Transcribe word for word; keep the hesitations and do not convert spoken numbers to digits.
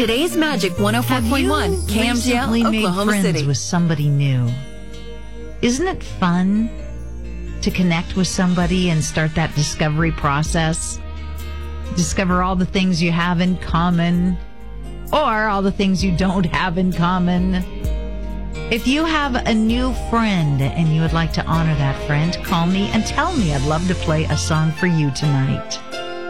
Today's Magic one oh four point one, K M G L, Have you recently Oklahoma made friends City. with somebody new? Isn't it fun to connect with somebody and start that discovery process? Discover all the things you have in common or all the things you don't have in common. If you have a new friend and you would like to honor that friend, call me and tell me. I'd love to play a song for you tonight.